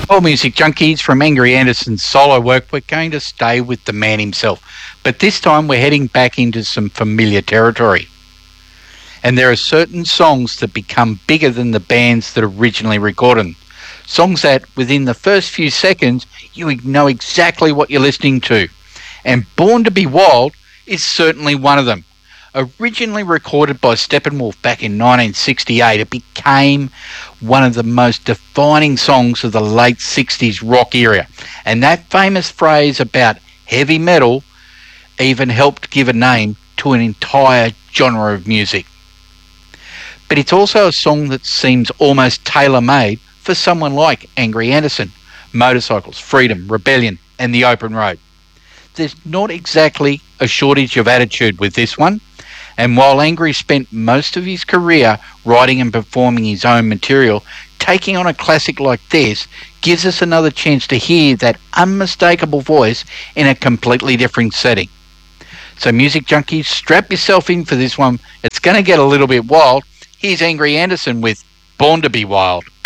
Well, music junkies, from Angry Anderson's solo work, we're going to stay with the man himself. But this time we're heading back into some familiar territory. And there are certain songs that become bigger than the bands that originally recorded them. Songs that, within the first few seconds, you know exactly what you're listening to. And Born to Be Wild is certainly one of them. Originally recorded by Steppenwolf back in 1968, it became one of the most defining songs of the late 60s rock era. And that famous phrase about heavy metal even helped give a name to an entire genre of music. But it's also a song that seems almost tailor-made for someone like Angry Anderson, Motorcycles, Freedom, Rebellion, and The Open Road. There's not exactly a shortage of attitude with this one, and while Angry spent most of his career writing and performing his own material, taking on a classic like this gives us another chance to hear that unmistakable voice in a completely different setting. So music junkies, strap yourself in for this one. It's going to get a little bit wild. Here's Angry Anderson with Born to Be Wild.